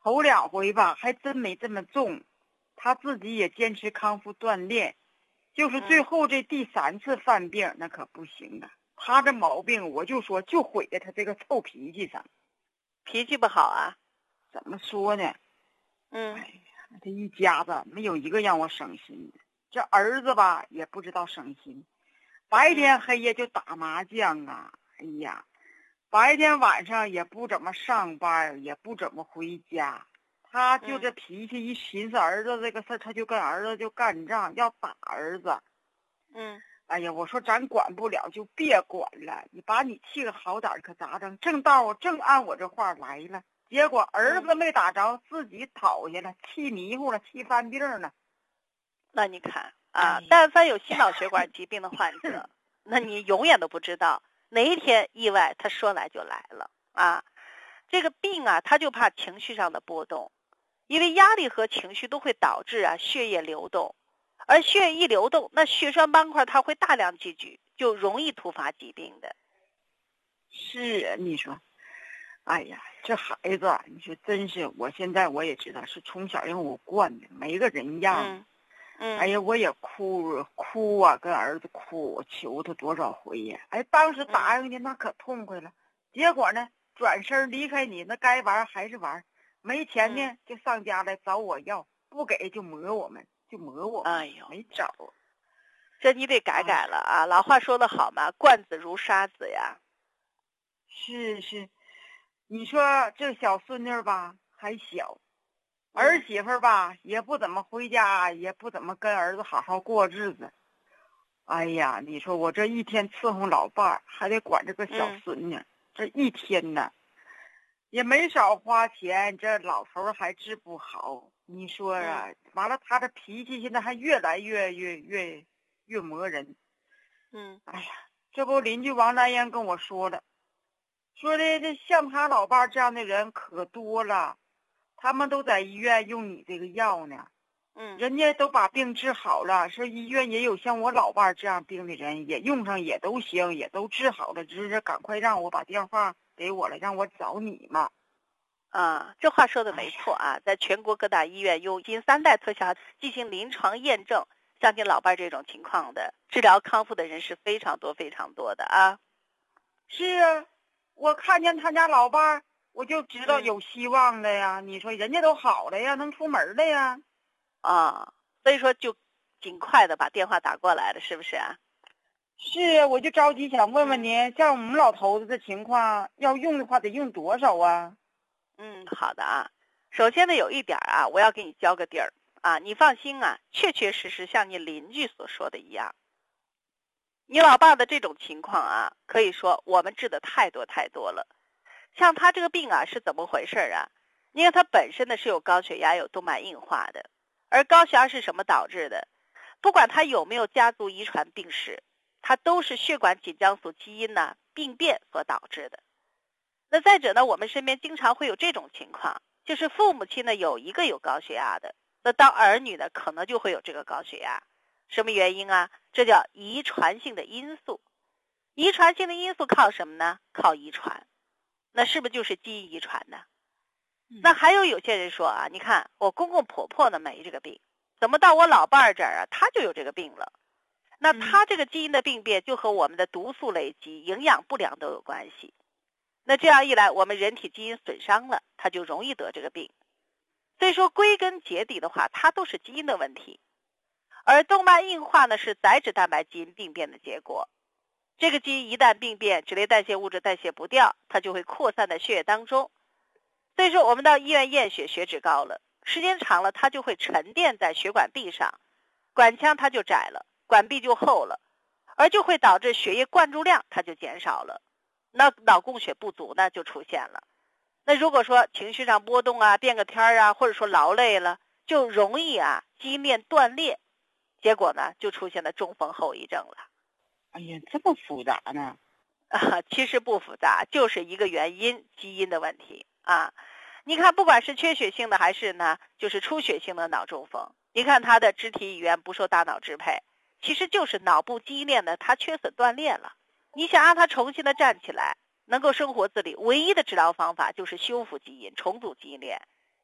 头2回吧还真没这么重，他自己也坚持康复锻炼，就是最后这第3次犯病那可不行啊。他这毛病我就说就毁在他这个臭脾气上。 脾气不好啊？ 怎么说呢？哎呀，这一家子没有一个让我省心的。这儿子吧也不知道省心，白天黑夜就打麻将啊，哎呀，白天晚上也不怎么上班，也不怎么回家。他就这脾气，一寻思儿子这个事儿，他就跟儿子就干仗，要打儿子。哎呀，我说咱管不了就别管了，你把你气个好点可咋整？正按我这话来了，结果儿子没打着，自己倒下了，气迷糊了，气犯病了。 那你看啊，但凡有心脑血管疾病的患者，那你永远都不知道哪一天意外他说来就来了啊。这个病啊，他就怕情绪上的波动，因为压力和情绪都会导致血液流动，而血液一流动，那血栓斑块它会大量积聚，就容易突发疾病的。 是啊，你说，哎呀，这孩子，你说真是，我现在我也知道是从小让我惯的，没个人样。哎呀，我也哭啊，跟儿子哭，我求他多少回呀！哎，当时答应的那可痛快了，结果呢，转身离开你，那该玩还是玩，没钱呢就上家来找我要，不给就磨我们， 哎呦， 没招。 这你得改了啊！老话说得好嘛，惯子如杀子呀。 是，你说这小孙女吧还小，儿媳妇吧也不怎么回家，也不怎么跟儿子好好过日子。哎呀，你说我这一天伺候老伴儿，还得管这个小孙女，这一天呢也没少花钱，这老头还治不好。你说啊，完了他的脾气现在还越来越磨人。哎呀，这不邻居王兰英跟我说了，说的这像他老伴儿这样的人可多了，他们都在医院用你这个药呢。人家都把病治好了，说医院也有像我老伴儿这样病的人，也用上也都行，也都治好了，只是赶快让我把电话给我了，让我找你嘛。 这话说的没错啊，在全国各大医院用基因3代特效进行临床验证，像你老伴儿这种情况的治疗康复的人是非常多的啊。 是啊，我看见他家老伴儿，我就知道有希望了呀。你说人家都好了呀，能出门了呀。 所以说就尽快的把电话打过来了，是不是啊？ 是啊，我就着急想问问您，像我们老头子的情况，要用的话得用多少啊？ 好的啊。首先呢，有一点我要给你交个底儿啊，你放心啊，确确实实像你邻居所说的一样，你老爸的这种情况可以说我们治的太多了。像他这个病是怎么回事啊？因为他本身呢是有高血压、有动脉硬化的。而高血压是什么导致的？不管他有没有家族遗传病史，它都是血管锦浆素基因病变所导致的。那再者呢，我们身边经常会有这种情况，就是父母亲呢有一个有高血压的，那当儿女呢可能就会有这个高血压。什么原因啊？这叫遗传性的因素。遗传性的因素靠什么呢？靠遗传。那是不是就是基因遗传呢？那还有些人说你看我公公婆婆呢没这个病，怎么到我老伴儿这儿他就有这个病了？那他这个基因的病变就和我们的毒素累积、营养不良都有关系。那这样一来，我们人体基因损伤了，他就容易得这个病。所以说归根结底的话，它都是基因的问题。而动脉硬化呢是载脂蛋白基因病变的结果。这个基因一旦病变，脂类代谢物质代谢不掉，它就会扩散在血液当中。所以说我们到医院验血，血脂高了，时间长了它就会沉淀在血管壁上，管腔它就窄了，管壁就厚了，而就会导致血液灌注量它就减少了，那脑供血不足呢就出现了。那如果说情绪上波动变个天或者说劳累了，就容易基因链断裂，结果呢就出现了中风后遗症了。 哎呀，这么复杂呢？ 其实不复杂，就是一个原因，基因的问题你看不管是缺血性的还是呢就是出血性的脑中风，你看他的肢体语言不受大脑支配，其实就是脑部基因链呢它缺损断裂了。你想让他重新的站起来，能够生活自理，唯一的治疗方法就是修复基因，重组基因链，